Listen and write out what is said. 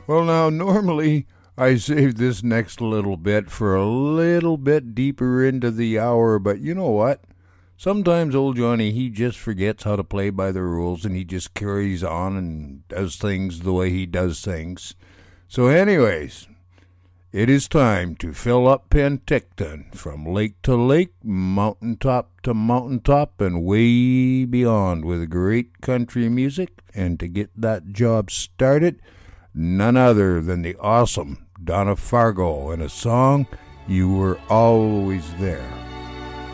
Well, now, normally I save this next little bit for a little bit deeper into the hour, but you know what? Sometimes old Johnny, he just forgets how to play by the rules and he just carries on and does things the way he does things. So, anyways, it is time to fill up Penticton from lake to lake, mountaintop to mountaintop, and way beyond with great country music. And to get that job started, none other than the awesome Donna Fargo and a song, You Were Always There.